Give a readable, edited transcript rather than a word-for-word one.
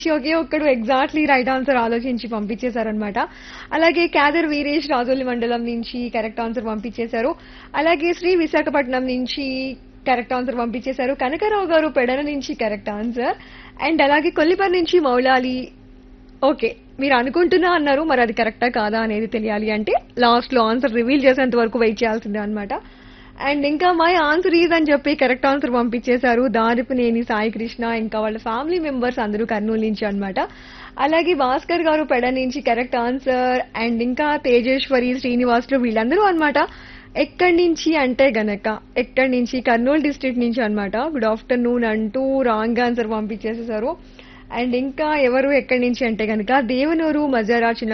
ఒకే ఒక్కడు exactly right answer ఆలోచించి పంపించేశారనమాట. అలాగే క్యాదర్ వీరేష్ రాజోలి మండలం నుంచి కరెక్ట్ ఆన్సర్ పంపించేశారు. అలాగే శ్రీ విశాఖపట్నం నుంచి కరెక్ట్ ఆన్సర్ పంపించేశారు. కనకారావు గారు పెడన నుంచి కరెక్ట్ ఆన్సర్. అండ్ అలాగే కొల్లిపర్ నుంచి మౌలాలి. ఓకే. మీరు అనుకుంటున్నా అన్నారు. మరి అది కరెక్టా కాదా అనేది తెలియాలి అంటే లాస్ట్‌లో ఆన్సర్ రివీల్ చేసేంత వరకు వెయిట్ చేయాల్సిందే అన్నమాట. అండ్ ఇంకా మై ఆన్సర్ ఈజ్ అని చెప్పి కరెక్ట్ ఆన్సర్ పంపించేశారు. దారిపినేని సాయి కృష్ణ ఇంకా వాళ్ళ ఫ్యామిలీ మెంబర్స్ అందరూ కర్నూలు నుంచి అన్నమాట. అలాగే భాస్కర్ గారు పెడ నుంచి కరెక్ట్ ఆన్సర్. అండ్ ఇంకా తేజేశ్వరి శ్రీనివాసులు వీళ్ళందరూ అన్నమాట. ఎక్కడి నుంచి అంటే గనక ఎక్కడి నుంచి కర్నూలు డిస్ట్రిక్ట్ నుంచి అన్నమాట. గుడ్ ఆఫ్టర్నూన్ అంటూ రాంగ్ ఆన్సర్ పంపించేసేసారు. అండ్ ఇంకా ఎవరు ఎక్కడి నుంచి అంటే గనక దేవనూరు మజారా చిన్న